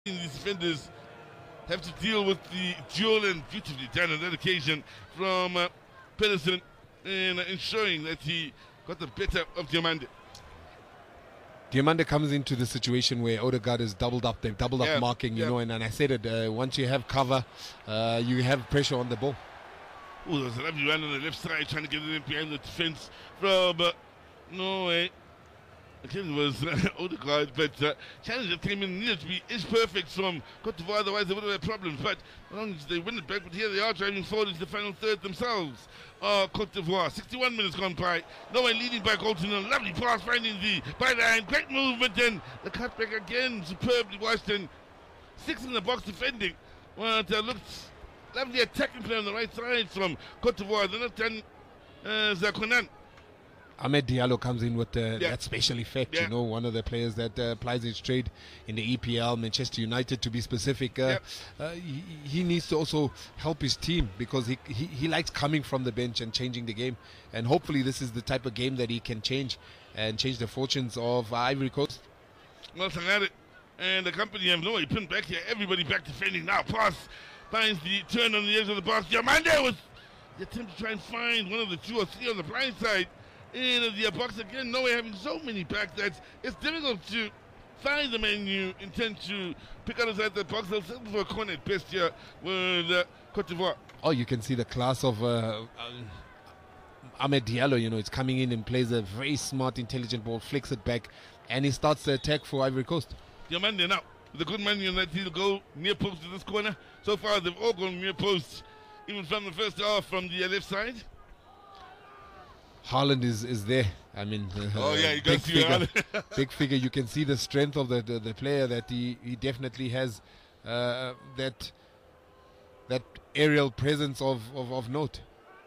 These defenders have to deal with the duel, and beautifully done on that occasion from Pedersen in ensuring that he got the better of Diamande. Diamande comes into the situation where Odegaard is doubled up, they've doubled up marking, you know, and I said it, once you have cover, you have pressure on the ball. Oh, there was a lovely run on the left side, trying to get it in behind the defense from Norway. Again, it was Odegaard, but challenge that came in needed to be perfect from Cote d'Ivoire, otherwise they would have had problems. But as long as they win it back, but here they are driving forward into the final third themselves. Cote d'Ivoire, 61 minutes gone by. Norway leading by goal to nil. Lovely pass finding the byline, great movement, and the cutback again, superbly watched, and 6 in the box defending. Well, it looked lovely attacking play on the right side from Cote d'Ivoire. They're not done Zakonan. Amad Diallo comes in with that special effect, you know, one of the players that applies his trade in the EPL, Manchester United to be specific. He needs to also help his team because he likes coming from the bench and changing the game. And hopefully this is the type of game that he can change and change the fortunes of Ivory Coast. Well, Sangare and the company have Norway pinned back here. Everybody back defending now. Pass finds the turn on the edge of the box. Diamande was the attempt to try and find one of the 2 or 3 on the blind side. In the box again, Norway having so many back that it's difficult to find the man you intend to pick out inside the box. They'll settle for a corner at best here with Cote d'Ivoire. Oh, you can see the class of Amad Diallo, you know, it's coming in and plays a very smart, intelligent ball, flicks it back, and he starts the attack for Ivory Coast. Diamande now, with a good man in that he'll go near post to this corner. So far, they've all gone near post, even from the first half from the left side. Haaland is there. I mean, you big figure. Big figure. You can see the strength of the player, that he definitely has that aerial presence of note.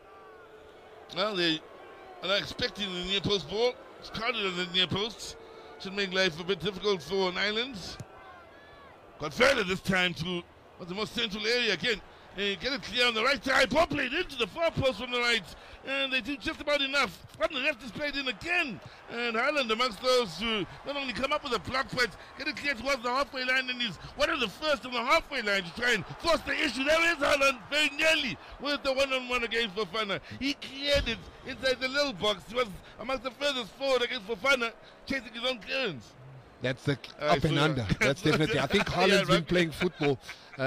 Well, they are expecting the near post ball. It's crowded on the near post. Should make life a bit difficult for an island. Got further this time to the most central area again. They get it clear on the right side. Ball played into the far post from the right. And they do just about enough. On the left is played in again. And Haaland amongst those who not only come up with a block, but get it clear towards the halfway line. And he's one of the first on the halfway line to try and force the issue. There is Haaland very nearly with the one-on-one against Fofana. He cleared it inside the little box. He was amongst the furthest forward against Fofana, chasing his own clearance. That's the up and under. That's definitely. I think Haaland's been playing football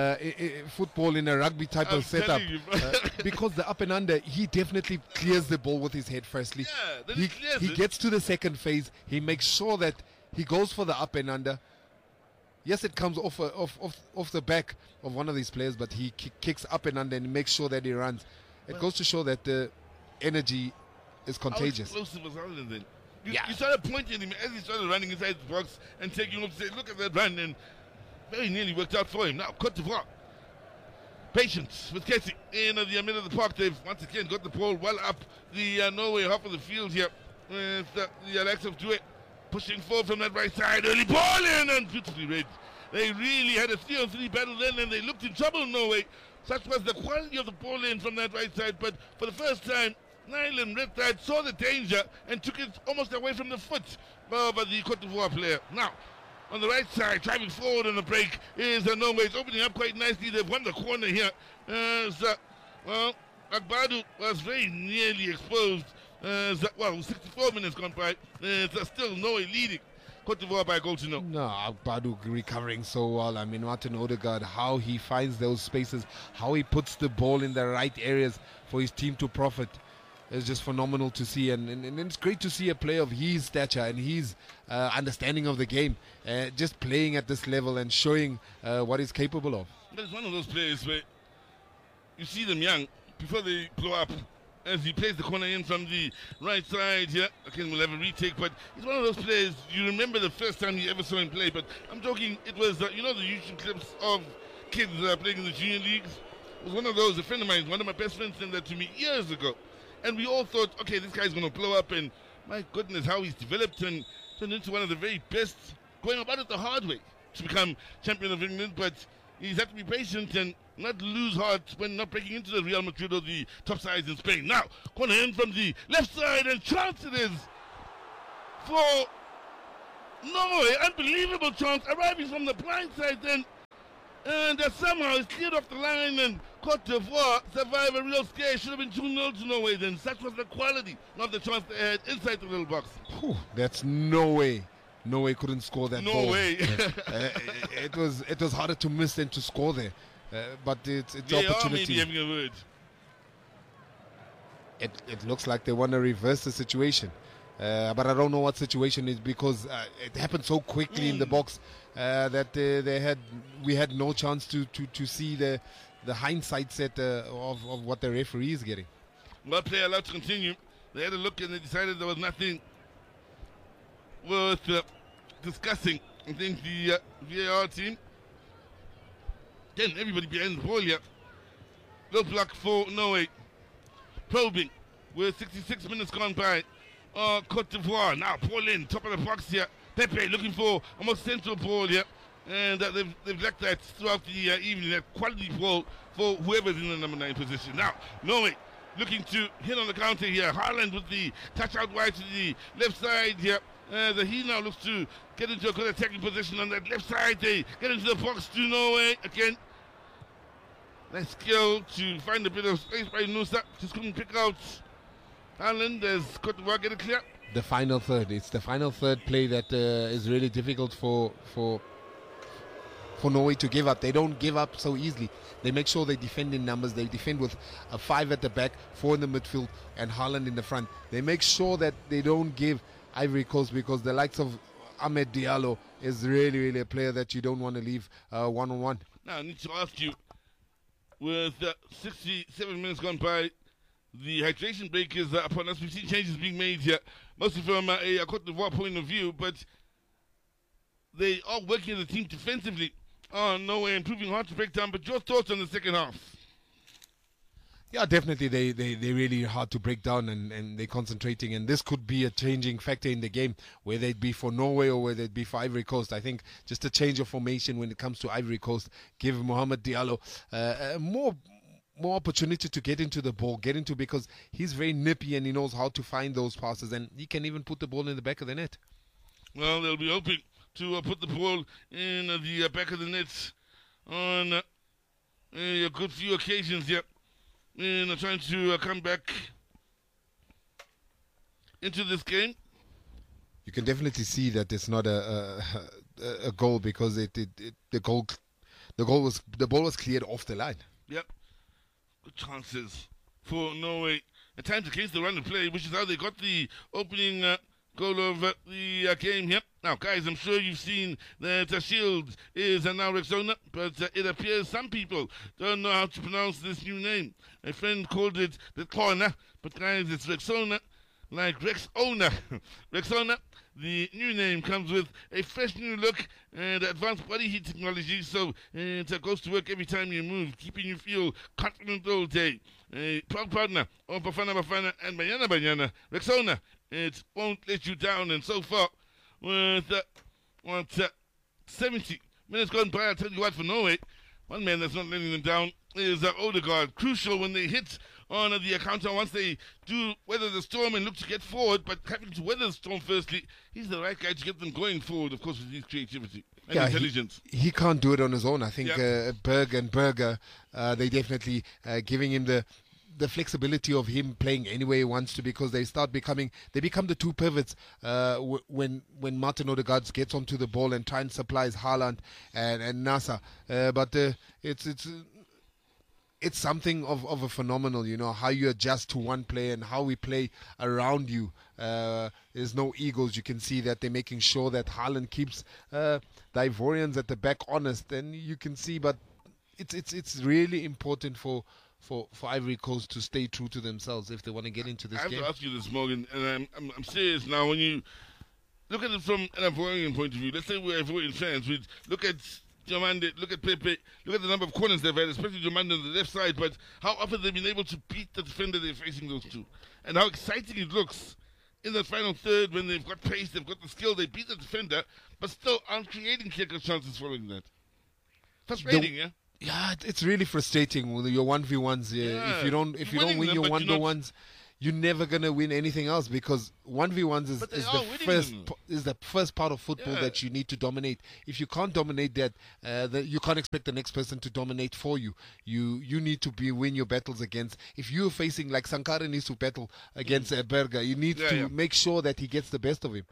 in a rugby type of setup. Because the up and under, he definitely clears the ball with his head firstly. Yeah, he gets to the second phase. He makes sure that he goes for the up and under. Yes, it comes off the back of one of these players, but he kicks up and under and makes sure that he runs. It goes to show that the energy is contagious. How explosive was Haaland then? You started pointing at him as he started running inside the box and taking him to say, look at that run, and very nearly worked out for him. Now, Cote d'Ivoire. Patience with Kessie in the middle of the park. They've once again got the ball well up the Norway half of the field here. With the Alex of Due pushing forward from that right side. Early ball in and beautifully read. They really had a 3-on-3 battle then, and they looked in trouble, Norway. Such was the quality of the ball in from that right side. But for the first time, Nyland Redtide saw the danger and took it almost away from the foot of the Cote d'Ivoire player. Now, on the right side, driving forward on the break is Norway. It's opening up quite nicely. They've won the corner here. Agbadu was very nearly exposed. 64 minutes gone by. Still Norway leading Cote d'Ivoire by a goal to nil. No, Agbadu recovering so well. I mean, Martin Odegaard, how he finds those spaces, how he puts the ball in the right areas for his team to profit. It's just phenomenal to see, and it's great to see a player of his stature and his understanding of the game just playing at this level and showing what he's capable of. But it's one of those players where you see them young before they blow up. As he plays the corner in from the right side here, again we'll have a retake, but he's one of those players, you remember the first time you ever saw him play, but I'm talking, it was, the YouTube clips of kids playing in the junior leagues. It was one of those, a friend of mine, one of my best friends sent that to me years ago. And we all thought, okay, this guy's going to blow up, and my goodness, how he's developed and turned into one of the very best, going about it the hard way to become champion of England. But he's had to be patient and not lose heart when not breaking into the Real Madrid or the top sides in Spain. Now, corner in from the left side, and chance it is for Norway. Unbelievable chance arriving from the blind side then And somehow it's cleared off the line, and Cote d'Ivoire survive a real scare. It should have been 2-0 to Norway then. Such was the quality of the chance they had inside the little box. That's no way. Norway couldn't score that No way. It was harder to miss than to score there. But it's they opportunity. They are maybe having a word. It looks like they want to reverse the situation. But I don't know what situation is, because it happened so quickly in the box that we had no chance to see the hindsight set of what the referee is getting. Well, play allowed to continue. They had a look and they decided there was nothing worth discussing. I think the VAR team, then everybody behind the ball here. Low block for Norway. Probing with 66 minutes gone by. Cote d'Ivoire now ball in, top of the box here. Pepe looking for a more central ball here, and they've lacked that throughout the evening. That quality ball for whoever's in the number 9 position. Now Norway looking to hit on the counter here. Haaland with the touch out wide to the left side here. He now looks to get into a good attacking position on that left side. They get into the box to Norway again. Nice skill to find a bit of space by Nusa. Just couldn't pick out Haaland as Cote d'Ivoire get it clear. The final third. It's the final third play that is really difficult for Norway to give up. They don't give up so easily. They make sure they defend in numbers. They defend with a 5 at the back, 4 in the midfield, and Haaland in the front. They make sure that they don't give Ivory Coast, because the likes of Amad Diallo is really, really a player that you don't want to leave one-on-one. Now I need to ask you, with 67 minutes gone by, the hydration break is upon us. We've seen changes being made here, mostly from a Cote d'Ivoire point of view, but they are working as a team defensively. Norway improving hard to break down, but your thoughts on the second half? Yeah, definitely they really hard to break down, and they're concentrating, and this could be a changing factor in the game, whether it be for Norway or whether it be for Ivory Coast. I think just a change of formation when it comes to Ivory Coast give Mohamed Diallo more opportunity to get into the ball, because he's very nippy and he knows how to find those passes, and he can even put the ball in the back of the net. Well, they'll be hoping to put the ball in the back of the net on a good few occasions here. And trying to come back into this game. You can definitely see that it's not a goal, because the ball was cleared off the line. Yep, good chances for Norway. At times against the run and play, which is how they got the opening goal of the game here. Now, guys, I'm sure you've seen that Shield is now Rexona, but it appears some people don't know how to pronounce this new name. A friend called it the corner, but guys, it's Rexona, like Rexona. Rexona, the new name comes with a fresh new look and advanced body heat technology, so it goes to work every time you move, keeping you feel confident all day. A proud partner of Bafana Bafana and Banyana Banyana, Rexona. It won't let you down, and so far, with 70 minutes gone by, I'll tell you what, for Norway, one man that's not letting them down is Odegaard. Crucial when they hit on the counter, once they do weather the storm and look to get forward, but having to weather the storm firstly, he's the right guy to get them going forward, of course, with his creativity and intelligence. He can't do it on his own. I think Berg and Berger, they definitely giving him the flexibility of him playing any way he wants to, because they become the two pivots when Martin Odegaard gets onto the ball and try and supplies Haaland and Nasa. But it's something of a phenomenal, how you adjust to one player and how we play around you. There's no egos. You can see that they're making sure that Haaland keeps the Ivorians at the back honest, and you can see, but it's really important for Ivory Coast to stay true to themselves if they want to get into this game. I have to ask you this, Morgan, and I'm serious now. When you look at it from an Ivorian point of view, let's say we're Ivorian fans, we look at Diomande, look at Pepe, look at the number of corners they've had, especially Diomande on the left side, but how often they've been able to beat the defender they're facing, those two, and how exciting it looks in the final third when they've got pace, they've got the skill, they beat the defender, but still aren't creating clear chances following that. Frustrating, yeah? Yeah, it's really frustrating with your 1v1s. If you don't win your 1v1s, you're never gonna win anything else, because 1v1s is the first part of football that you need to dominate. If you can't dominate that, you can't expect the next person to dominate for you. You need to win your battles against. If you're facing, like Sankara needs to battle against Berger, you need to make sure that he gets the best of him.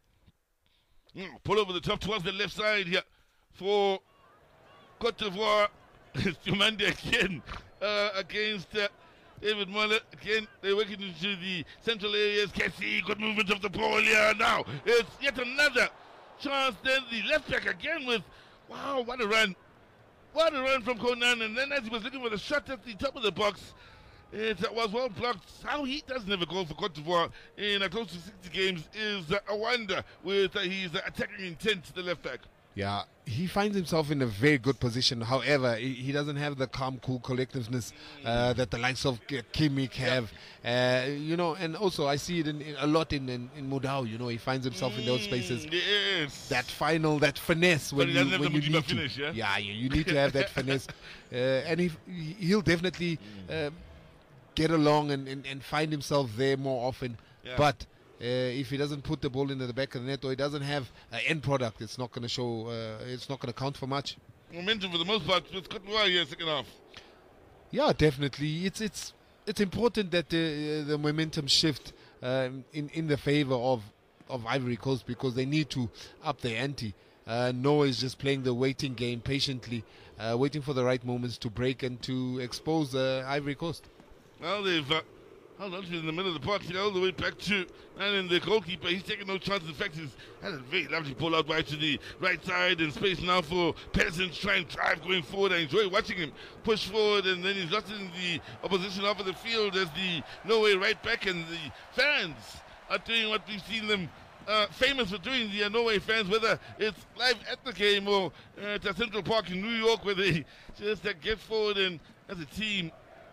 Pull over the top towards the left side here for Cote d'Ivoire. It's Diomande again against David Moller. Again, they're working into the central areas. Kessie, good movement of the ball here. Now it's yet another chance. Then the left back again with, wow, what a run. What a run from Conan. And then as he was looking for the shot at the top of the box, it was well blocked. How he doesn't have a goal for Cote d'Ivoire in close to 60 games is a wonder with his attacking intent to the left back. Yeah, he finds himself in a very good position. However, he doesn't have the calm, cool collectiveness that the likes of Kimmich have. And also I see it a lot in Mudau. He finds himself in those spaces. Yes. That finesse when you need to. Finish, yeah, you need to have that finesse. And he'll definitely get along and find himself there more often. Yeah. But if he doesn't put the ball into the back of the net, or he doesn't have an end product, it's not going to show. It's not going to count for much. Momentum for the most part with Cote d'Ivoire here second half. Yeah, definitely. It's important that the momentum shift in the favor of Ivory Coast, because they need to up their ante. Noah is just playing the waiting game patiently, waiting for the right moments to break and to expose Ivory Coast. Well, they've held on to in the middle of the park, all the way back to, and then the goalkeeper, he's taking no chances. In fact, he's had a very lovely pull out wide to the right side, and space now for Peasants try and drive going forward. I enjoy watching him push forward, and then he's lost in the opposition off of the field as the Norway right back, and the fans are doing what we've seen them famous for doing, the Norway fans, whether it's live at the game or at Central Park in New York, where they just get forward and as a team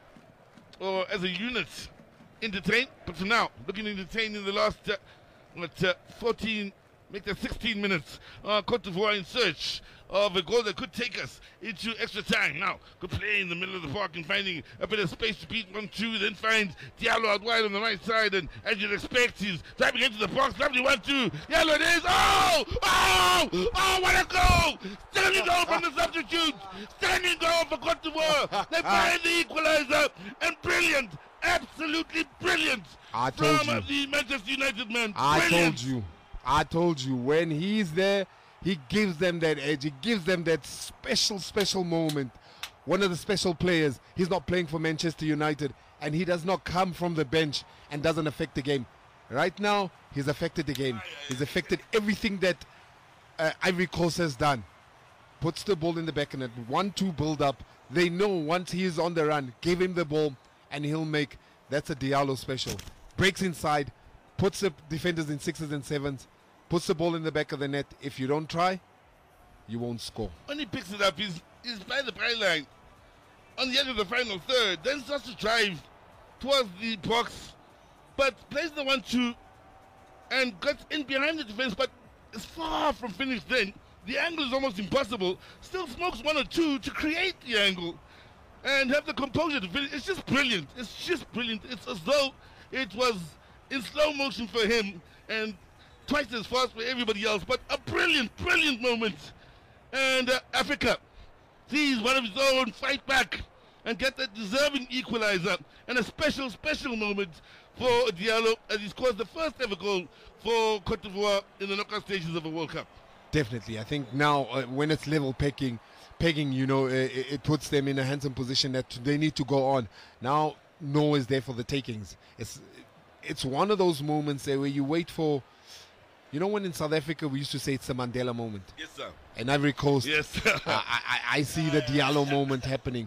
or as a unit entertain. But for now, looking entertained in the last 14, make that 16 minutes. Cote d'Ivoire in search of a goal that could take us into extra time. Now, good play in the middle of the park and finding a bit of space to beat 1-2, then finds Diallo out wide on the right side, and as you'd expect, he's driving into the box. Lovely 1-2. Diallo it is. Oh, what a goal! Standing goal from the substitute. Standing goal for Cote d'Ivoire. They find the equalizer, and brilliant. Absolutely brilliant from the Manchester United man. I told you, when he's there, he gives them that edge. He gives them that special moment. One of the special players. He's not playing for Manchester United, and he does not come from the bench and doesn't affect the game. Right now, he's affected the game. He's affected everything that Ivory Coast has done. Puts the ball in the back of the net. 1-2 build up. They know once he is on the run, give him the ball, and he'll make. That's a Diallo special. Breaks inside, puts the defenders in 6s and 7s, puts the ball in the back of the net. If you don't try, you won't score. When he picks it up, he's by the byline on the edge of the final third, then starts to drive towards the box, but plays the 1-2 and gets in behind the defense, but is far from finished then. The angle is almost impossible. Still smokes 1 or 2 to create the angle and have the composure to finish. It's just brilliant. It's just brilliant. It's as though it was in slow motion for him and twice as fast for everybody else, but a brilliant moment. And Africa sees one of his own fight back and get that deserving equalizer, and a special moment for Diallo as he scores the first ever goal for Cote d'Ivoire in the knockout stages of a World Cup. Definitely. I think now when it's level pegging, it puts them in a handsome position that they need to go on. Now Noah is there for the takings. It's one of those moments there where you wait for, when in South Africa we used to say it's the Mandela moment. Yes, sir. And Ivory Coast, yes. I see the Diallo moment happening.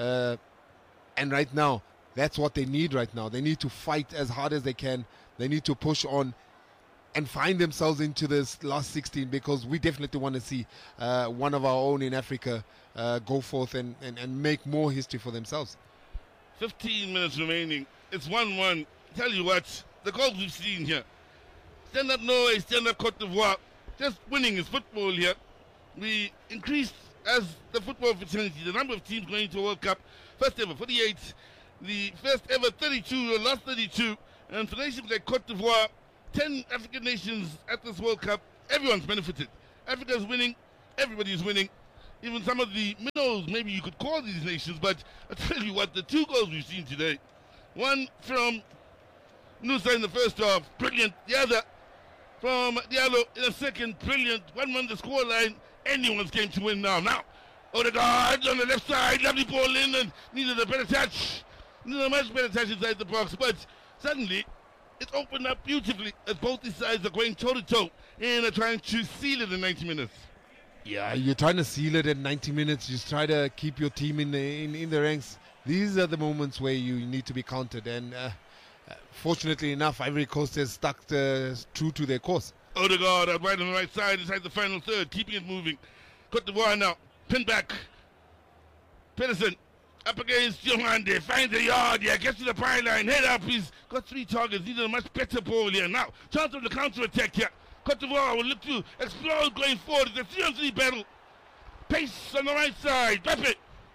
And right now, that's what they need right now. They need to fight as hard as they can. They need to push on and find themselves into this last 16, because we definitely want to see one of our own in Africa go forth and make more history for themselves. 15 minutes remaining. It's 1-1. Tell you what, the goals we've seen here. Stand up Norway, stand up Cote d'Ivoire. Just winning is football here. We increased as the football fraternity the number of teams going to World Cup. First ever, 48 the first ever 32 or last 32, and for nations like Cote d'Ivoire, 10 African nations at this World Cup, everyone's benefited. Africa's winning, everybody's winning. Even some of the minnows, maybe you could call these nations, but I tell you what, the 2 goals we've seen today, one from Nusa in the first half, brilliant. The other from Diallo in the second, brilliant. 1-1 the scoreline, anyone's game to win now. Now, Odegaard on the left side, lovely ball in, and needed a better touch. Needed a much better touch inside the box, but suddenly it's opened up beautifully as both these sides are going toe-to-toe and are trying to seal it in 90 minutes. Yeah, you're trying to seal it in 90 minutes. You try to keep your team in the ranks. These are the moments where you need to be counted, and fortunately enough, Ivory Coast has stuck true to their course. Odegaard out right on the right side inside the final third, keeping it moving. Cote d'Ivoire now, pin back. Pedersen up against Johande, finds the yard, gets to the byline, head up, he's got 3 targets, needed a much better ball here. Now, chance of the counter-attack here. Cote d'Ivoire will look to explode going forward. It's a 3-on-3 battle. Pace on the right side, Pepe.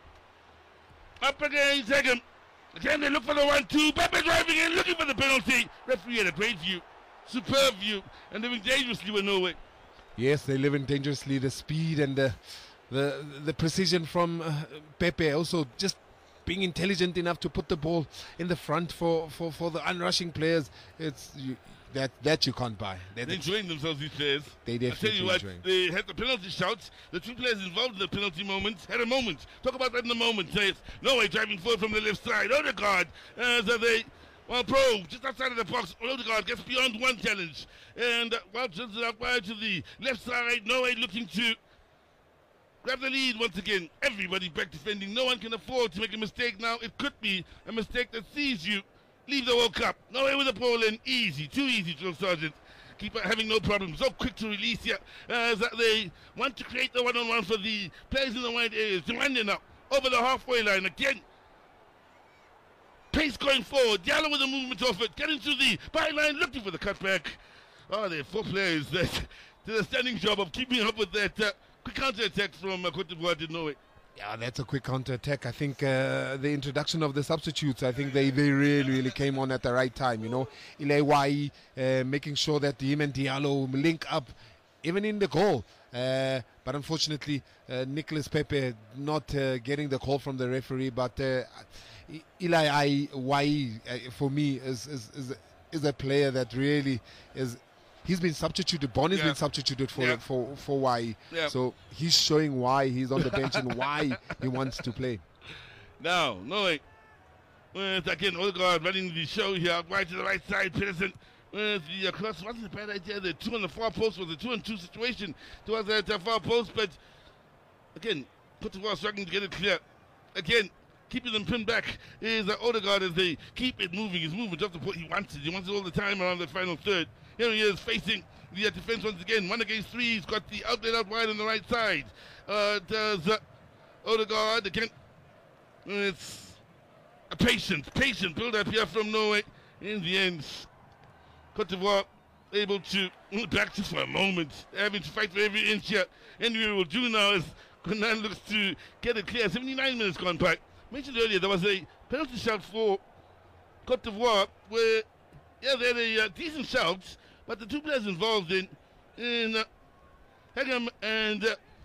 Up against Hegem. Again, they look for the 1-2. Pepe driving in, looking for the penalty. Referee had a great view, superb view, and living dangerously with Norway. Yes, they're living dangerously. The speed and the precision from Pepe, also just being intelligent enough to put the ball in the front for the unrushing players. It's that you can't buy. They're enjoying themselves, these players. They definitely I tell you what, they had the penalty shouts. The 2 players involved in the penalty moments had a moment. Talk about that in the moment. Norway driving forward from the left side. Odegaard, probe just outside of the box. Odegaard gets beyond one challenge. And just up wide to the left side. Norway looking to grab the lead once again. Everybody back defending. No one can afford to make a mistake now. It could be a mistake that sees you leave the World Cup. Norway with the ball in. Easy. Too easy, Drill Sergeant. Keep having no problem. So quick to release here. As they want to create the one-on-one for the players in the wide areas. Demanding now. Over the halfway line again. Pace going forward. Diallo with the movement off it. Getting to the byline. Looking for the cutback. Oh, there are 4 players that did a stunning job of keeping up with that quick counter-attack from Cote d'Ivoire to Norway. Yeah, that's a quick counter-attack. I think the introduction of the substitutes, I think they really came on at the right time. Ilewai making sure that him and Diallo link up, even in the goal. But unfortunately, Nicolas Pepe not getting the call from the referee. But Ilewai, for me, is a player that really is. He's been substituted. Bonnie's been substituted for why. So he's showing why he's on the bench and why he wants to play. Now, Norway. Again, Odegaard running the show here. Right to the right side. Pedersen with the cross. Wasn't a bad idea. The 2 on the far post was a 2-on-2 situation towards that far post. But again, Cote d'Ivoire struggling to get it clear. Again, keeping them pinned back is Odegaard as they keep it moving. He's moving just to put he wants it. He wants it all the time around the final third. Here he is facing the defense once again. 1 against 3. He's got the outlet out wide on the right side. Does Odegaard again. It's a patient build up here from Norway. In the end, Cote d'Ivoire able to practice for a moment, having to fight for every inch here. And we will do now as Konan looks to get it clear. 79 minutes gone by. Mentioned earlier there was a penalty shout for Cote d'Ivoire where they had a decent shout, but the 2 players involved in Hegem and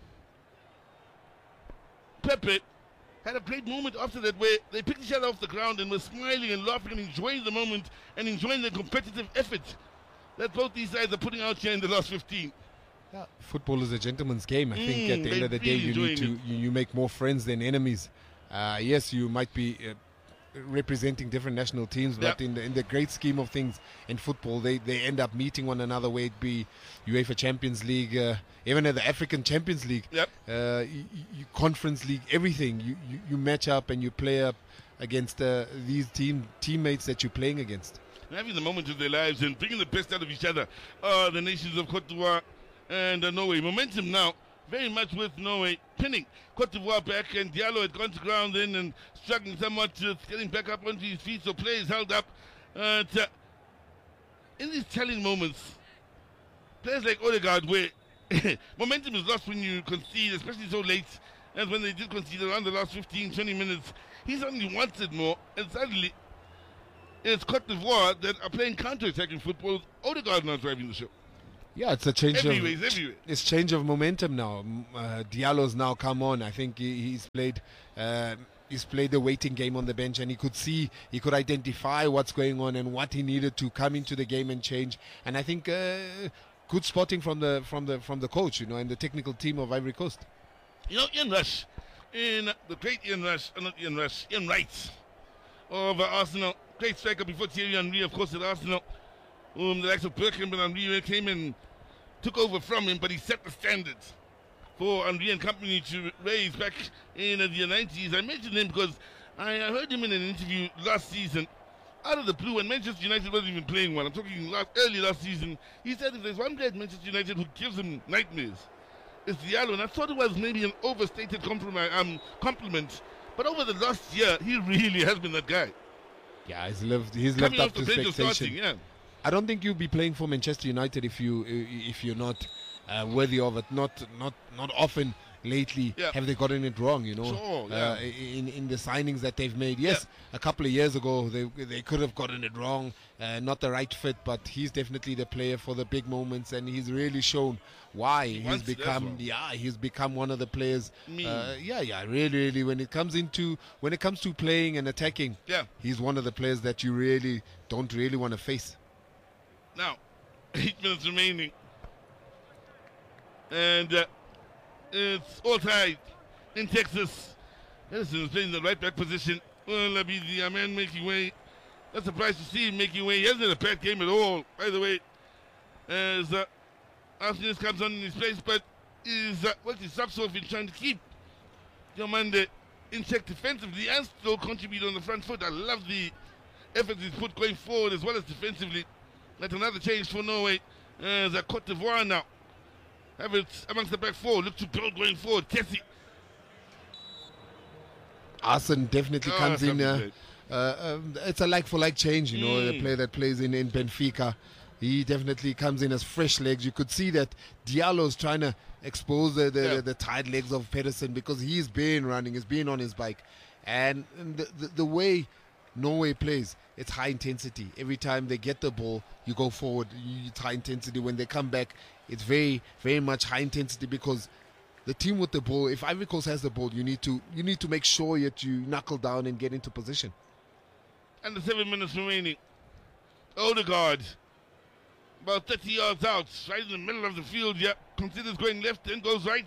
Pepe had a great moment after that where they picked each other off the ground and were smiling and laughing and enjoying the moment and enjoying the competitive effort that both these sides are putting out here in the last 15. Yeah, football is a gentleman's game. I think at the end of the day you make more friends than enemies. Yes, you might be representing different national teams, but in the great scheme of things in football, they end up meeting one another, whether it be UEFA Champions League, even at the African Champions League, Conference League, everything. You match up and you play up against these teammates that you're playing against. And having the moment of their lives and bringing the best out of each other. The nations of Cote d'Ivoire and Norway. Momentum now very much with Norway pinning Cote d'Ivoire back, and Diallo had gone to ground in and struggling somewhat, getting back up onto his feet, so play is held up. In these telling moments, players like Odegaard, where momentum is lost when you concede, especially so late, And when they did concede around the last 15, 20 minutes, he suddenly wanted more, and suddenly it's Cote d'Ivoire that are playing counter-attacking football. Odegaard now driving the show. Yeah, it's a change everywhere. It's change of momentum now. Diallo's now come on. I think he's played the waiting game on the bench, and he could identify what's going on and what he needed to come into the game and change. And I think good spotting from the coach, and the technical team of Ivory Coast. Ian Rush, the great Ian Wright of Arsenal, great striker before Thierry Henry, of course, at Arsenal. The likes of Bergkamp and Henry came and took over from him, but he set the standards for Henry and company to raise back in the 90s. I mentioned him because I heard him in an interview last season, out of the blue, when Manchester United wasn't even playing well. I'm talking early last season. He said if there's one player at Manchester United who gives him nightmares, it's Diallo. And I thought it was maybe an overstated compliment, but over the last year, he really has been that guy. Yeah, he's lived up to expectation. I don't think you'll be playing for Manchester United if you're not worthy of it. Not often lately have they gotten it wrong. Sure, in the signings that they've made. Yes, a couple of years ago they could have gotten it wrong. Not the right fit, but he's definitely the player for the big moments, and he's really shown why he's become one of the players. Really. When it comes to playing and attacking, he's one of the players that you really don't want to face. Now, 8 minutes remaining, and it's all tied in Texas. Edison is playing in the right back position. Will be the man making way. Not surprised to see him making way. He hasn't had a bad game at all, by the way, as Arsenis comes on in his place, but is Sapsov in trying to keep Diomande in check defensively and still contribute on the front foot. I love the effort he's put going forward as well as defensively. That's another change for Norway. As Cote d'Ivoire now have it amongst the back four. Look to build going forward. Kessie. Arsene definitely comes in. It's a like-for-like change, the player that plays in Benfica. He definitely comes in as fresh legs. You could see that Diallo's trying to expose the tired legs of Pedersen because he's been running, he's been on his bike. And the way Norway plays, it's high intensity. Every time they get the ball, you go forward. It's high intensity. When they come back, it's very, very much high intensity because the team with the ball, if Ivory Coast has the ball, you need to make sure that you knuckle down and get into position. And the 7 minutes remaining. Odegaard, about 30 yards out, right in the middle of the field. Considers going left, then goes right.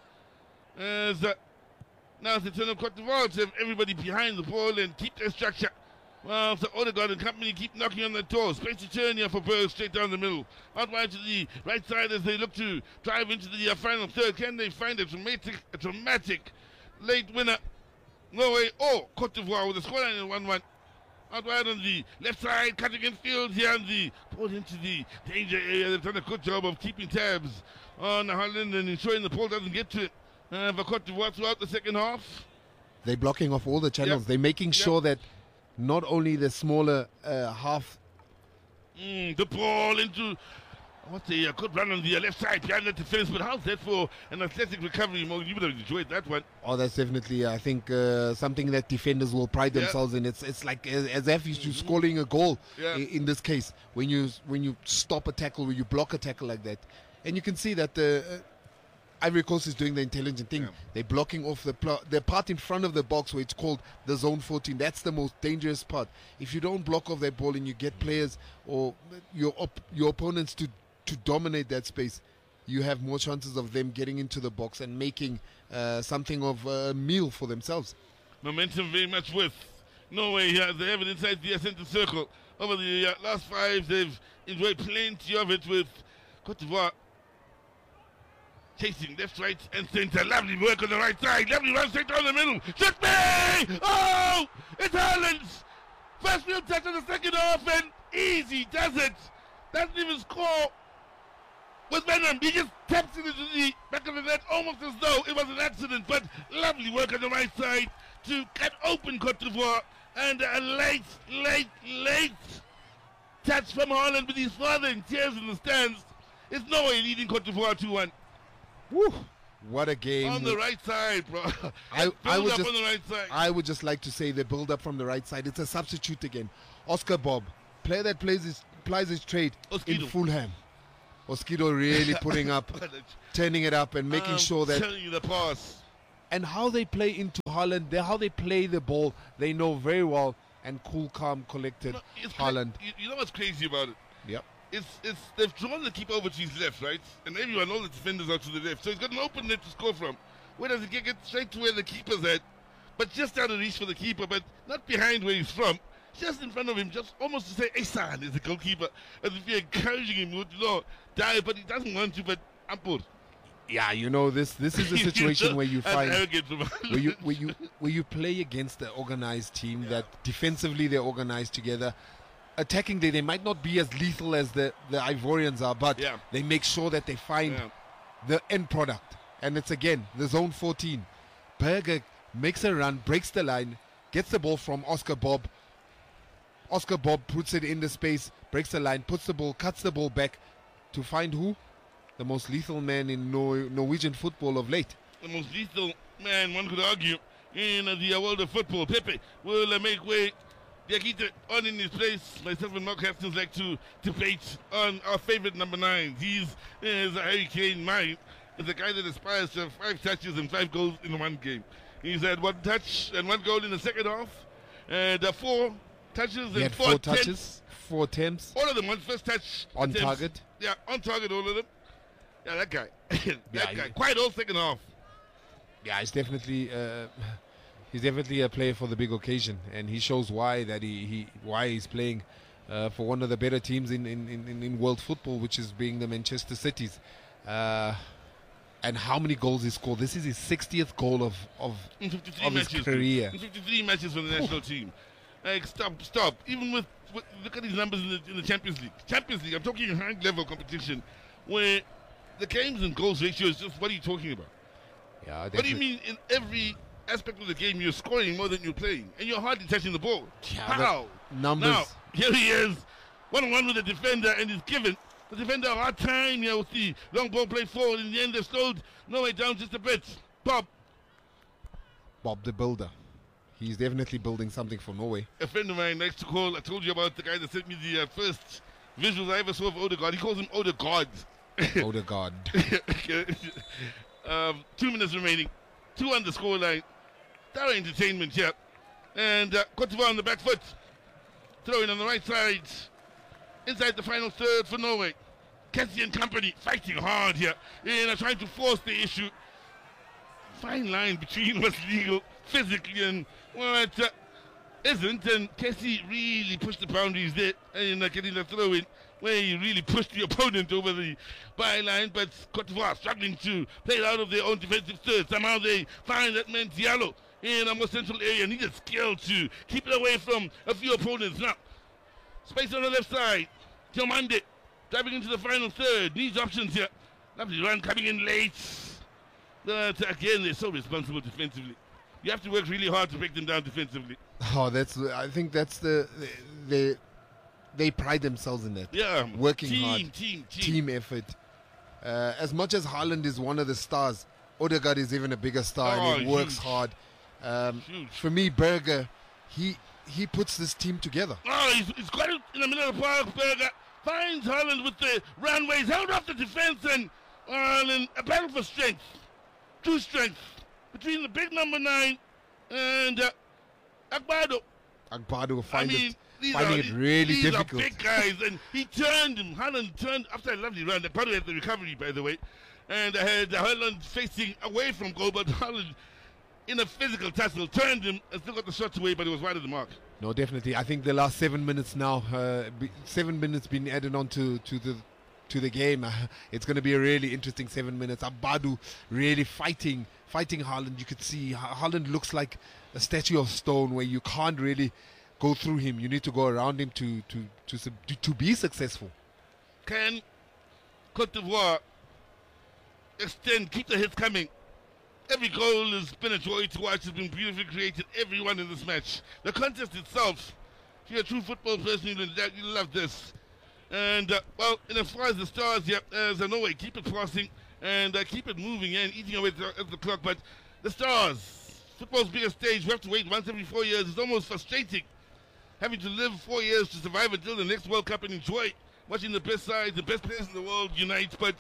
As now it's the turn of Cote d'Ivoire to have everybody behind the ball and keep their structure. Well, so Odegaard and company keep knocking on the door. Space to turn here for Berg straight down the middle. Out wide to the right side as they look to drive into the final third. Can they find a dramatic late winner? Norway or Cote d'Ivoire with the scoreline in 1-1. Out wide on the left side, cutting in field here and the ball into the danger area. They've done a good job of keeping tabs on Holland and ensuring the ball doesn't get to it. For Cote d'Ivoire throughout the second half. They're blocking off all the channels. They're making sure that not only the smaller half. The ball into a good run on the left side behind the defense, but how's that for an athletic recovery? Mo, you would have enjoyed that one. Oh, that's definitely, I think, something that defenders will pride themselves in. It's like as if you're scoring a goal in this case when you stop a tackle, when you block a tackle like that, and you can see that Ivory Coast is doing the intelligent thing. They're blocking off the part in front of the box where it's called the zone 14. That's the most dangerous part. If you don't block off that ball and you get players or your opponents to dominate that space, you have more chances of them getting into the box and making something of a meal for themselves. Momentum very much with Norway here. They have it inside the center circle. Over the last 5, they've enjoyed plenty of it with Cote d'Ivoire. Chasing left, right, and center. Lovely work on the right side. Lovely run straight down the middle. Shoot me! Oh! It's Haaland's first real touch of the second half, and easy does it. Doesn't even score with venom. He just taps it into the back of the net almost as though it was an accident. But lovely work on the right side to cut open Cote d'Ivoire. And a late touch from Haaland with his father in tears in the stands. It's Norway leading Cote d'Ivoire 2-1. Woo. What a game. On the right side, bro. I would just, on the right side. I would just like to say the build up from the right side. It's a substitute again. Oscar Bob, player that plies his trade in Fulham. Oskido really putting up, turning it up and making sure that... telling you the pass. And how they play into Haaland, how they play the ball, they know very well. And cool, calm, collected Haaland. You know what's crazy about it? Yep. They've drawn the keeper over to his left, right? And everyone, all the defenders are to the left. So he's got an open net to score from. Where does he get straight to where the keeper's at? But just out of reach for the keeper, but not behind where he's from. Just in front of him, just almost to say, "Hey, son," is the goalkeeper. As if you're encouraging him to dive, but he doesn't want to, but I'm bored. Yeah, this is a situation where you find where you play against the organized team that defensively they're organized together. Attackingly, they might not be as lethal as the Ivorians are, but they make sure that they find the end product. And it's again the zone 14. Berger makes a run, breaks the line, gets the ball from Oscar Bob. Oscar Bob puts it in the space, breaks the line, puts the ball, cuts the ball back to find who? The most lethal man in Norwegian football of late. The most lethal man, one could argue, in the world of football. Pepe will make way. Diakite on in his place. Myself and Mark Hastings like to debate on our favorite number 9. He's a Harry Kane mind. He's a guy that aspires to have 5 touches and 5 goals in one game. He's had 1 touch and 1 goal in the second half. And 4 touches and 4 touches, 4 attempts. All of them on first touch. On attempts. Target. Yeah, on target, all of them. Yeah, that guy. that guy. Quite all second half. Yeah, he's definitely a player for the big occasion, and he shows why he's playing for one of the better teams in world football, which is being the Manchester Cities. And how many goals he scored? This is his 60th goal of his career. In 53 matches for the national team. Like, stop. Even with look at his numbers in the Champions League. Champions League, I'm talking high-level competition, where the games and goals ratio is just, what are you talking about? Yeah, what do you mean in every aspect of the game you're scoring more than you're playing, and you're hardly touching the ball? Yeah, how? Numbers. Now, here he is, 1-on-1 with the defender, and he's given the defender a hard time with the long ball played forward. In the end, they've slowed Norway down just a bit. Bob the builder. He's definitely building something for Norway. A friend of mine likes to call, I told you about the guy that sent me the first visuals I ever saw of Odegaard. He calls him Odegaard. Odegaard. 2 minutes remaining. 2 on the scoreline. Thorough entertainment here. And Cote d'Ivoire on the back foot. Throwing on the right side. Inside the final third for Norway. Kessie and company fighting hard here. And trying to force the issue. Fine line between what's legal physically and what isn't. And Kessie really pushed the boundaries there in getting the throw in, where he really pushed the opponent over the byline. But Cote d'Ivoire struggling to play it out of their own defensive third. Somehow they find that man Diallo in a more central area. Needed skill to keep it away from a few opponents. Now, space on the left side. Diomande diving into the final third. Needs options here. Lovely run coming in late. But again, they're so responsible defensively. You have to work really hard to break them down defensively. I think that's they pride themselves in that. Yeah, working hard, team effort. As much as Haaland is one of the stars, Odegaard is even a bigger star, and he works hard. For me, Berger, he puts this team together. Oh, he's got it in the middle of the park. Berger finds Haaland with the runways, held off the defense, and a battle for strength. True strength between the big number 9 and Agbado. Agbado finding it really difficult. These are big guys, and he turned him. Haaland turned after a lovely run. Agbado had the recovery, by the way, and I had Haaland facing away from goal, but Haaland, in a physical tussle, turned him and still got the shot away, but it was wide of the mark. No, definitely. I think the last 7 minutes now, 7 minutes been added on to the game. It's going to be a really interesting 7 minutes. Agbado really fighting Haaland. You could see Haaland looks like a statue of stone where you can't really go through him. You need to go around him to be successful. Can Cote d'Ivoire keep the hits coming? Every goal has been a joy to watch. It's been beautifully created. Everyone in this match. The contest itself, if you're a true football person, you love this. And, in as far as the stars, there's Norway. Keep it crossing. and keep it moving and eating away at the clock. But the Stars, football's biggest stage, we have to wait once every 4 years. It's almost frustrating having to live 4 years to survive until the next World Cup and enjoy watching the best sides, the best players in the world unite. But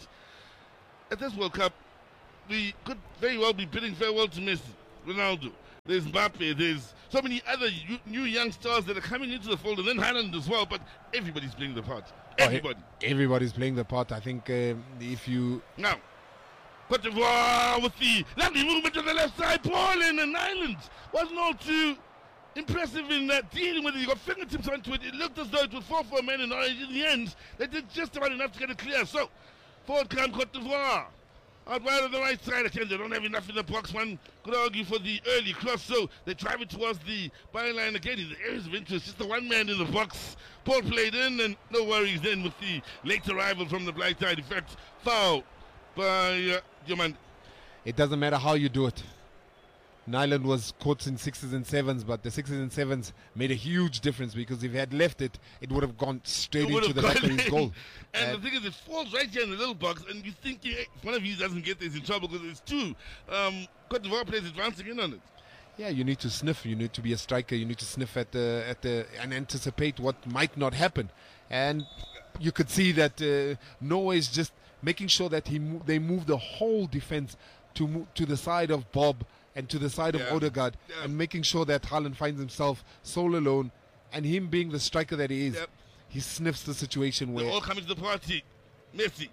at this World Cup, we could very well be bidding farewell to Messi, Ronaldo. There's Mbappe, there's so many other new young stars that are coming into the fold, and then Haaland as well, but everybody's playing the part. Everybody. Everybody's playing the part. I think if you... Now, Cote d'Ivoire with the lovely movement to the left side. Poland and Ireland wasn't all too impressive in dealing with it. You got fingertips onto it. It looked as though it was 4-4 men in orange. In the end, they did just about enough to get it clear. So, forward come Cote d'Ivoire. Out wide on the right side, again, they don't have enough in the box. One could argue for the early cross, so they drive it towards the byline again. In the areas of interest, just the one man in the box. Paul played in, and no worries then with the late arrival from the blind side. In fact, foul by Diomande. It doesn't matter how you do it. Nyland was caught in 6s and 7s, but the 6s and 7s made a huge difference, because if he had left it, it would have gone straight into the back of his goal. And the thing is, it falls right here in the little box, and you're thinking, hey, if one of you doesn't get this in trouble, because there's two Cote d'Ivoire players advancing in on it. Yeah, you need to sniff. You need to be a striker. You need to sniff at the and anticipate what might not happen. And you could see that Norway is just making sure that they move the whole defense to the side of Bob and to the side of Odegaard, and making sure that Haaland finds himself sole alone, and him being the striker that he is, he sniffs the situation where... They're all coming to the party. Messi,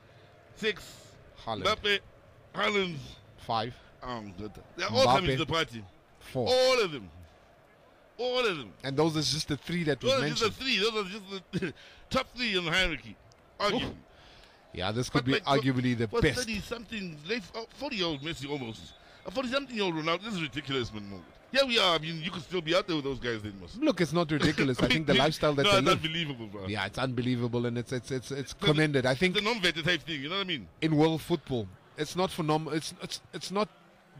6. Haaland. Mbappe, Haaland, 5. They're all coming to the party. 4. All of them. All of them. And those are just the 3 that we mentioned. Those are just the top 3 in the hierarchy, arguably. Yeah, this could be arguably the best. 30-something, 40-year-old Messi almost. A 40-something-year-old Ronaldo. This is ridiculous, man. Here we are. I mean, you could still be out there with those guys then, Mos. Look, it's not ridiculous. I think the lifestyle that they live... it's unbelievable, bro. Yeah, it's unbelievable, and it's commended. I think it's a non-vet type thing, you know what I mean? In world football, it's not it's not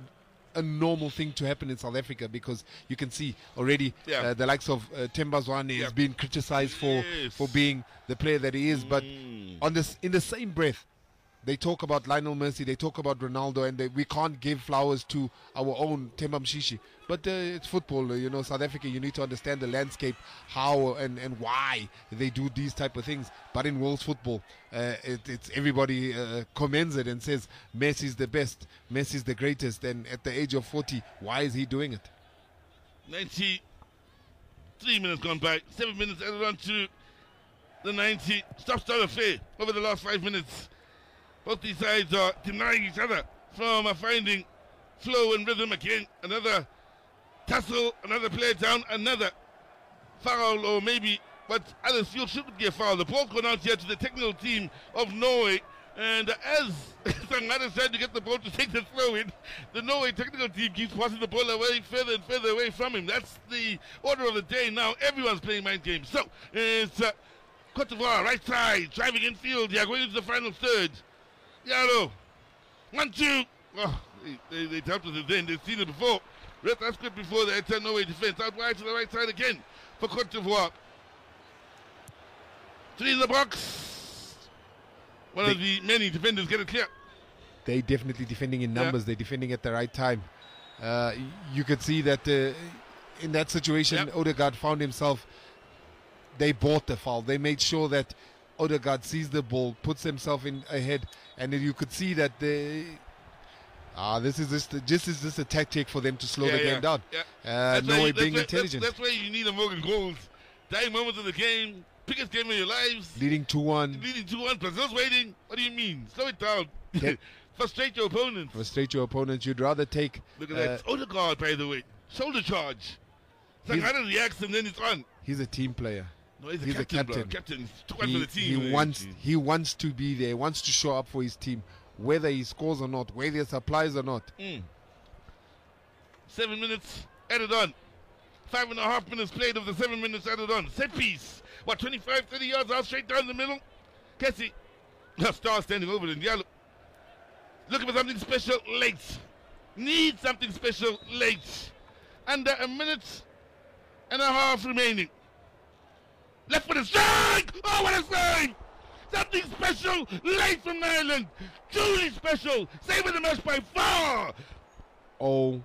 a normal thing to happen in South Africa, because you can see already the likes of Themba Zwane has been criticized for being the player that he is, but in the same breath, they talk about Lionel Messi, they talk about Ronaldo, and we can't give flowers to our own Themba Mshishi. But it's football, you know, South Africa, you need to understand the landscape, how and why they do these type of things. But in world football, it's everybody commends it and says Messi's the best, Messi's the greatest, and at the age of 40, why is he doing it? 93 minutes gone by, 7 minutes added on to the 90. Stop-start affair over the last 5 minutes. Both these sides are denying each other from finding flow and rhythm again. Another tussle, another player down, another foul, or maybe what others feel should be a foul. The ball gone out here to the technical team of Norway. And as Sangare said to get the ball to take the throw in, the Norway technical team keeps passing the ball away further and further away from him. That's the order of the day now. Everyone's playing mind games. So it's Cote d'Ivoire, right side, driving infield. They are going into the final third. Yaro, 1-2. Oh, they tapped us then. They've seen it before. Read that script before. They had Norway defense out wide to the right side again for Cote d'Ivoire. 3 in the box. One of the many defenders get it clear. They're definitely defending in numbers. They're defending at the right time. You could see that in that situation, Odegaard found himself. They bought the foul. They made sure that Odegaard sees the ball, puts himself in ahead, and then you could see that this is just a tactic for them to slow the game down. Norway being intelligent. That's why you need a Morgan goals. Dying moments of the game, biggest game of your lives. Leading 2-1. Leading 2-1. Brazil's waiting. What do you mean? Slow it down. Frustrate your opponents. Frustrate your opponents. You'd rather take. Look at that. It's Odegaard, by the way. Shoulder charge. Sangare reacts and then it's on. He's a team player. No, he's a captain. Captain. He's too much for the team. He wants to be there. He wants to show up for his team, whether he scores or not, whether he supplies or not. 7 minutes added on. 5.5 minutes played of the 7 minutes added on. Set piece. What, 25, 30 yards out straight down the middle? Kessie. Star standing over in yellow. Looking for something special late. Need something special late. Under a minute and a half remaining. Left foot strike! Oh, what a save! Something special late from Ireland. Truly special. Saving the match by far. OMG.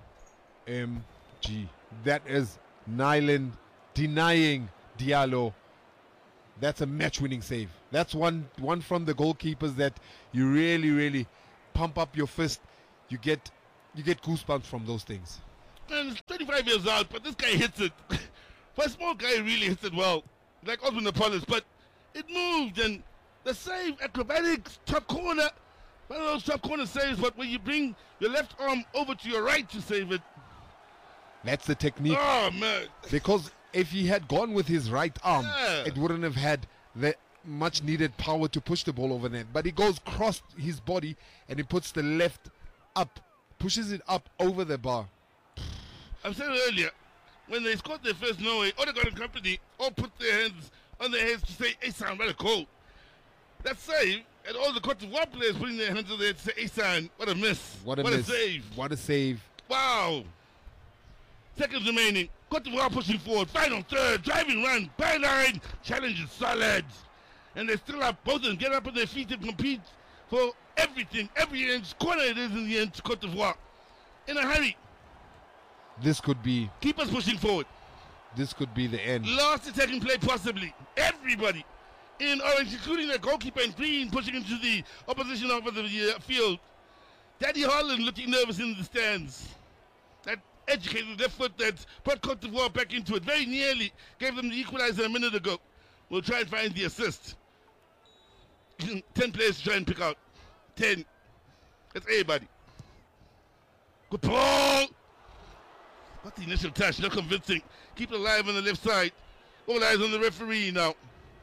That is Nyland denying Diallo. That's a match-winning save. That's one from the goalkeepers that you really, really pump up your fist. You get goosebumps from those things. And he's 25 years old, but this guy hits it. For a small guy, he really hits it well. Like Osman Apollos, but it moved, and the save, acrobatics, top corner. One of those top corner saves, but when you bring your left arm over to your right to save it. That's the technique. Oh, man. Because if he had gone with his right arm, it wouldn't have had the much needed power to push the ball over net. But he goes across his body and he puts the left up, pushes it up over the bar. I said earlier, when they scored their first Norway, Odegaard and company all put their hands on their heads to say, Asan, what a goal. That save, and all the Cote d'Ivoire players putting their hands on their heads to say, Asan, what a miss. What a save. What a save. Wow. Seconds remaining. Cote d'Ivoire pushing forward. Final third. Driving run. Byline. Challenge is solid. And they still have both of them get up on their feet and compete for everything. Every inch. Corner it is in the end to Cote d'Ivoire. In a hurry. This could be. Keep us pushing forward. This could be the end. Last attacking play possibly. Everybody in orange, including the goalkeeper in green, pushing into the opposition over the field. Daddy Holland looking nervous in the stands. That educated left foot that brought Cote d'Ivoire back into it. Very nearly gave them the equalizer a minute ago. We'll try and find the assist. 10 players to try and pick out. 10. That's everybody. Good ball. What's the initial touch? Not convincing. Keep it alive on the left side. All eyes on the referee now.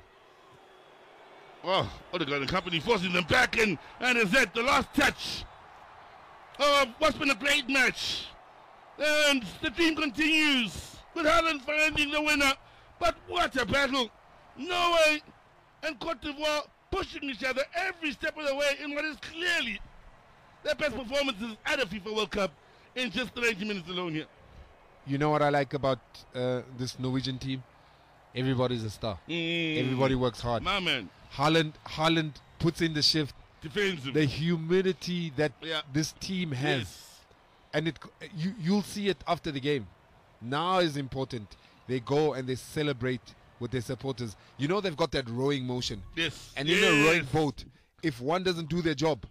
Oh, Odegaard and company forcing them back in. And is that the last touch? Oh, what's been a great match. And the dream continues with Holland finding the winner. But what a battle. Norway and Cote d'Ivoire pushing each other every step of the way in what is clearly their best performances at a FIFA World Cup in just the 90 minutes alone here. You know what I like about this Norwegian team? Everybody's a star. Everybody works hard. My man. Haaland puts in the shift. Defensive. The humility that this team has. Yes. And you'll see it after the game. Now is important. They go and they celebrate with their supporters. You know they've got that rowing motion. Yes. And in a rowing boat, if one doesn't do their job,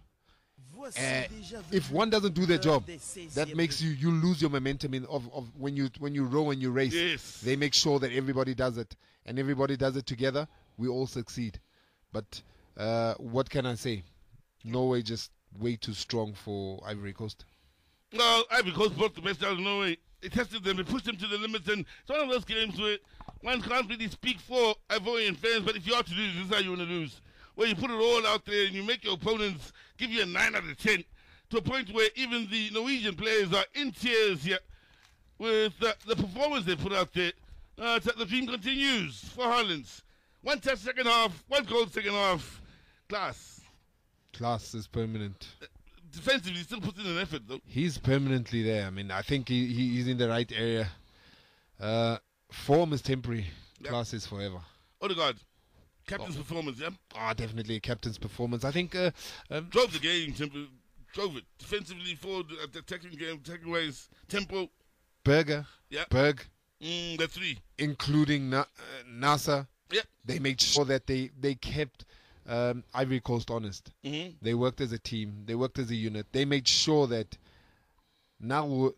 that makes you lose your momentum of when you row and you race. Yes. They make sure that everybody does it, and everybody does it together. We all succeed. But what can I say? Norway just way too strong for Ivory Coast. Well, Ivory Coast brought the best out of Norway. They tested them, they pushed them to the limits, and it's one of those games where one can't really speak for Ivorian fans, but if you are to lose, this is how you want to lose. Where you put it all out there and you make your opponents give you a 9 out of 10 to a point where even the Norwegian players are in tears here with the performance they put out there. The dream continues for Hollands. One touch second half, one goal second half. Class is permanent. Defensively, he still puts in an effort though. He's permanently there. I mean, I think he's in the right area. Form is temporary. Class is forever. Odegaard. Captain's performance, yeah? Definitely a captain's performance. I think drove the game, drove it defensively, forward, attacking game, attacking ways, tempo. Berg, the three, including Nasser. Yeah, they made sure that they kept Ivory Coast honest. Mm-hmm. They worked as a team. They worked as a unit. They made sure that Nyland,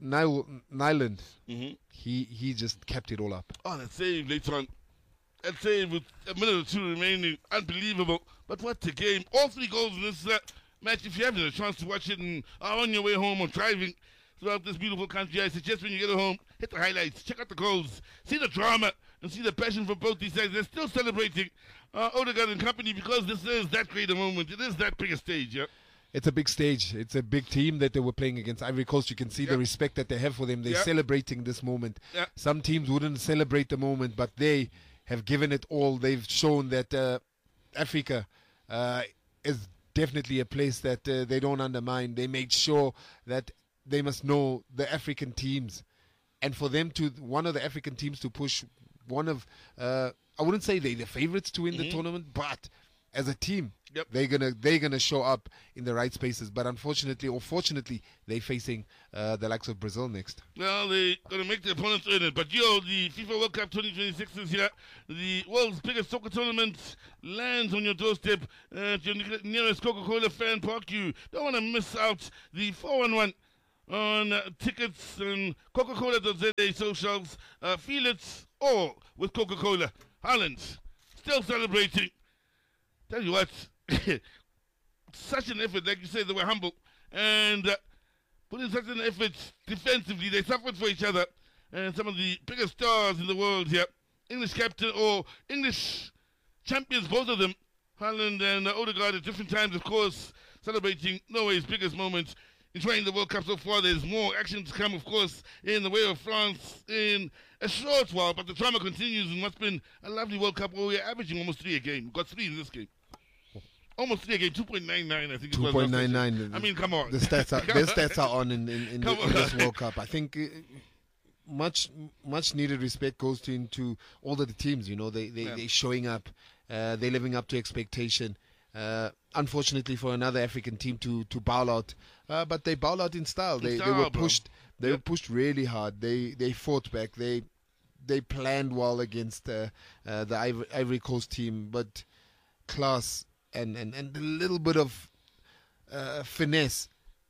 he just kept it all up. Oh, that save later on. That save with a minute or two remaining, unbelievable. But what a game. All 3 goals in this match. If you haven't had a chance to watch it and are on your way home or driving throughout this beautiful country, I suggest when you get home, hit the highlights, check out the goals, see the drama, and see the passion from both these sides. They're still celebrating Odegaard and company because this is that great a moment. It is that big a stage, yeah? It's a big stage. It's a big team that they were playing against. Ivory Coast, you can see the respect that they have for them. They're celebrating this moment. Yeah. Some teams wouldn't celebrate the moment, but they have given it all. They've shown that Africa is definitely a place that they don't undermine. They made sure that they must know the African teams. And for them one of the African teams to push one of, I wouldn't say they're the favorites to win the tournament, but as a team, Yep. they're gonna show up in the right spaces. But unfortunately or fortunately, they're facing the likes of Brazil next. Well, they're going to make the opponents earn it. But, the FIFA World Cup 2026 is here. The world's biggest soccer tournament lands on your doorstep at your nearest Coca-Cola fan park. You don't want to miss out the 4-on-1 on tickets and Coca-Cola.za socials. Feel it all with Coca-Cola. Holland, still celebrating. Tell you what, such an effort. Like you said, they were humble. And put in such an effort defensively. They suffered for each other. And some of the biggest stars in the world here, English captain or English champions, both of them, Haaland and Odegaard at different times, of course, celebrating Norway's biggest moments, enjoying the World Cup so far. There's more action to come, of course, in the way of France in a short while, but the drama continues in what's been a lovely World Cup where we're averaging almost 3 a game. We've got 3 in this game. Almost 3 a game, 2.99, I think. 2.99. I mean, come on. The stats are on in this World Cup. I think much needed respect goes into all of the teams. They're showing up. They're living up to expectation. Unfortunately for another African team to bow out, but they bowed out in style. They were pushed. They were pushed really hard. They fought back. They planned well against the Ivory Coast team, but class and a little bit of finesse.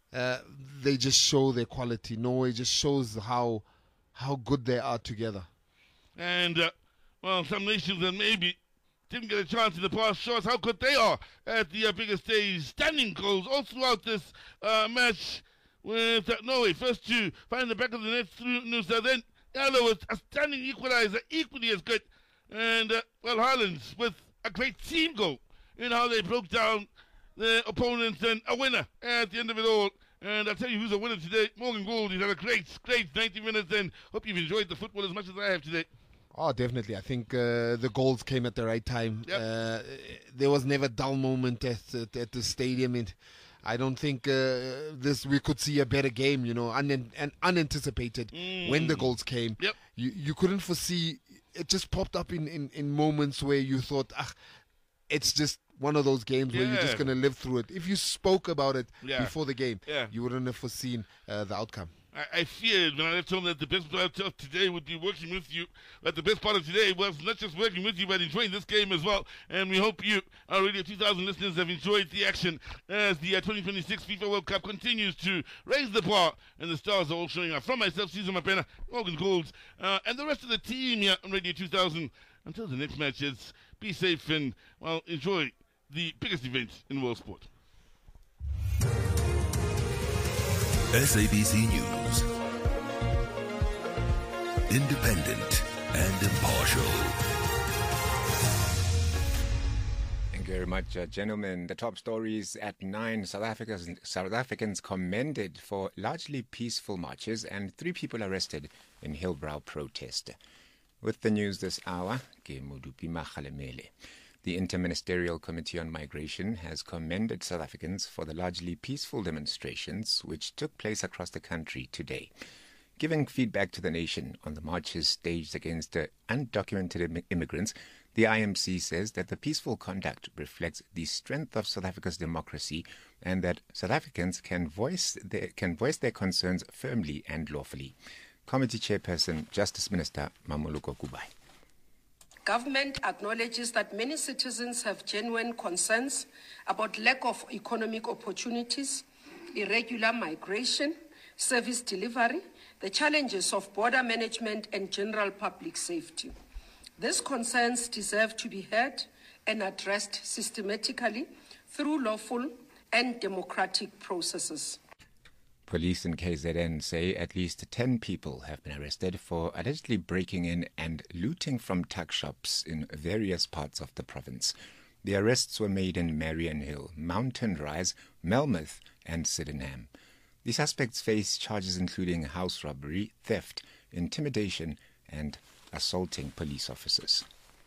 They just show their quality. Norway just shows how good they are together. And some nations that maybe didn't get a chance in the past show us how good they are at the biggest stage. Standing goals all throughout this match with Norway. First to find the back of the net through Nusa, then Jallow with a standing equalizer, equally as good. And, Haaland with a great team goal in how they broke down the opponents and a winner at the end of it all. And I'll tell you who's a winner today. Morgan Gould. He's had a great 90 minutes, and hope you've enjoyed the football as much as I have today. Oh, definitely. I think the goals came at the right time. Yep. There was never a dull moment at the stadium. And I don't think we could see a better game, unanticipated when the goals came. Yep. You couldn't foresee. It just popped up in moments where you thought, it's just one of those games where you're just going to live through it. If you spoke about it before the game, you wouldn't have foreseen the outcome. I feared when I left home that the best part of today would be working with you. But the best part of today was not just working with you, but enjoying this game as well. And we hope you, our Radio 2000 listeners, have enjoyed the action as the 2026 FIFA World Cup continues to raise the bar. And the stars are all showing up. From myself, Caesar Mapena, Morgan Gould, and the rest of the team here on Radio 2000. Until the next matches, be safe and, enjoy the biggest event in world sport. SABC News. Independent and impartial. Thank you very much, gentlemen. The top stories at 9. South Africans commended for largely peaceful marches and 3 people arrested in Hillbrow protest. With the news this hour, ke Modupi Makgalemele. The Interministerial Committee on Migration has commended South Africans for the largely peaceful demonstrations which took place across the country today. Giving feedback to the nation on the marches staged against undocumented immigrants, the IMC says that the peaceful conduct reflects the strength of South Africa's democracy and that South Africans can voice their concerns firmly and lawfully. Committee Chairperson, Justice Minister Mamoloko Kubai. Government acknowledges that many citizens have genuine concerns about lack of economic opportunities, irregular migration, service delivery, the challenges of border management and general public safety. These concerns deserve to be heard and addressed systematically through lawful and democratic processes. Police in KZN say at least 10 people have been arrested for allegedly breaking in and looting from tuck shops in various parts of the province. The arrests were made in Marion Hill, Mountain Rise, Melmoth and Sydenham. The suspects face charges including house robbery, theft, intimidation and assaulting police officers.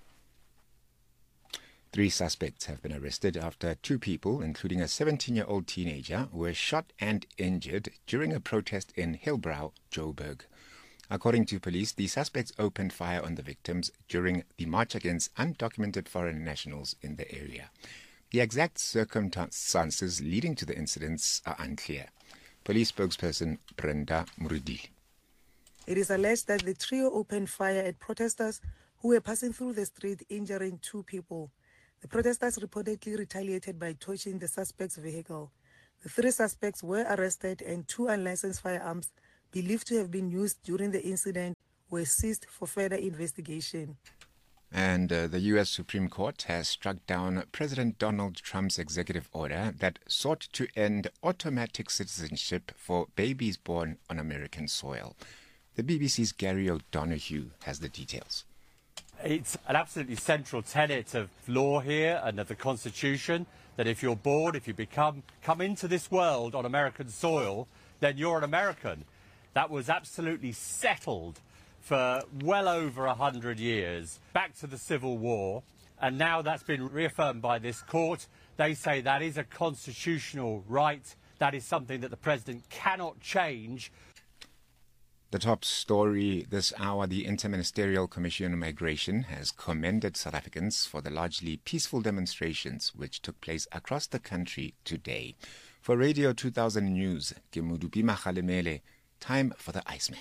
3 suspects have been arrested after 2 people, including a 17-year-old teenager, were shot and injured during a protest in Hillbrow, Joburg. According to police, the suspects opened fire on the victims during the march against undocumented foreign nationals in the area. The exact circumstances leading to the incidents are unclear. Police spokesperson Brenda Muridili. It is alleged that the trio opened fire at protesters who were passing through the street, injuring 2 people. The protesters reportedly retaliated by torching the suspect's vehicle. The 3 suspects were arrested and 2 unlicensed firearms believed to have been used during the incident were seized for further investigation. And the U.S. Supreme Court has struck down President Donald Trump's executive order that sought to end automatic citizenship for babies born on American soil. The BBC's Gary O'Donoghue has the details. It's an absolutely central tenet of law here and of the Constitution that if you're born, if you come into this world on American soil, then you're an American. That was absolutely settled for well over 100 years, back to the Civil War, and now that's been reaffirmed by this court. They say that is a constitutional right. That is something that the president cannot change. The top story this hour, the Interministerial Commission on Migration has commended South Africans for the largely peaceful demonstrations which took place across the country today. For Radio 2000 News, Kemudupi Makhalemele, time for the Iceman.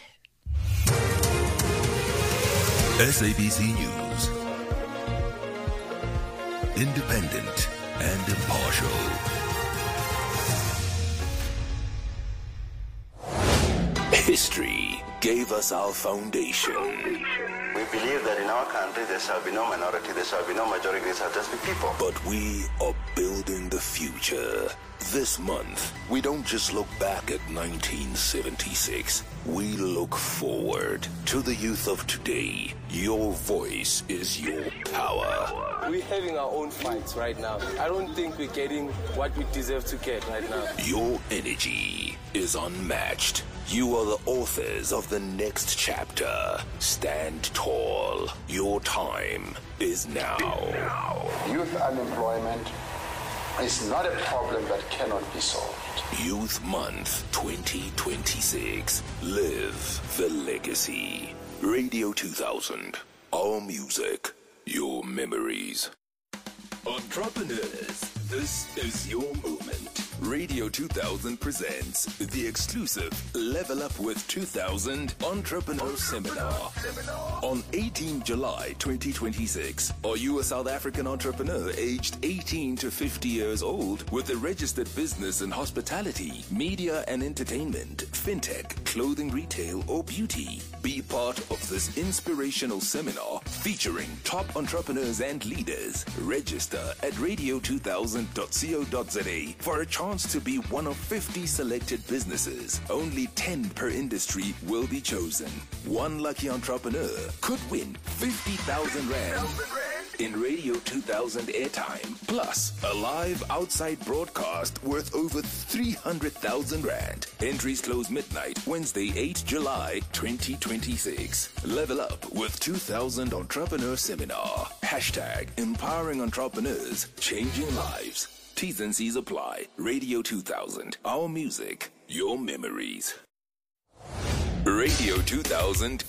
SABC News. Independent and impartial. History gave us our foundation. We believe that in our country there shall be no minority, there shall be no majority, there shall just be people. But we are building the future. This month, we don't just look back at 1976. We look forward to the youth of today. Your voice is your power. We're having our own fights right now. I don't think we're getting what we deserve to get right now. Your energy is unmatched. You are the authors of the next chapter. Stand tall. Your time is now. Youth unemployment is not a problem that cannot be solved. Youth Month 2026. Live the legacy. Radio 2000. Our music. Your memories. Entrepreneurs, this is your moment. Radio 2000 presents the exclusive Level Up with 2000 Entrepreneur Seminar. On 18 July 2026, are you a South African entrepreneur aged 18 to 50 years old with a registered business in hospitality, media and entertainment, fintech, clothing retail or beauty? Be part of this inspirational seminar featuring top entrepreneurs and leaders. Register at radio2000.co.za for a chance to be one of 50 selected businesses. Only 10 per industry will be chosen. One lucky entrepreneur could win 50,000 Rand in Radio 2000 airtime, plus a live outside broadcast worth over 300,000 Rand. Entries close midnight, Wednesday, 8 July 2026. Level Up with 2000 Entrepreneur Seminar. Hashtag empowering entrepreneurs, changing lives. T's and C's apply. Radio 2000. Our music, your memories. Radio 2000